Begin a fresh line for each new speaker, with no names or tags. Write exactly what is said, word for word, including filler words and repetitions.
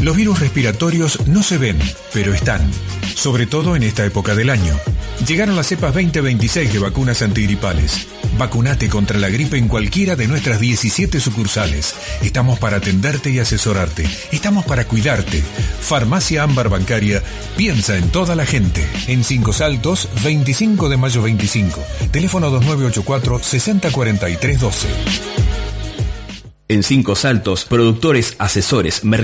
Los virus respiratorios no se ven, pero están, sobre todo en esta época del año. Llegaron las cepas veinte veintiséis de vacunas antigripales. Vacunate contra la gripe en cualquiera de nuestras diecisiete sucursales. Estamos para atenderte y asesorarte. Estamos para cuidarte. Farmacia Ámbar Bancaria piensa en toda la gente. En Cinco Saltos, veinticinco de mayo veinticinco. Teléfono dos nueve ocho cuatro, seis cero cuatro tres uno dos.
En Cinco Saltos, productores, asesores, mercados.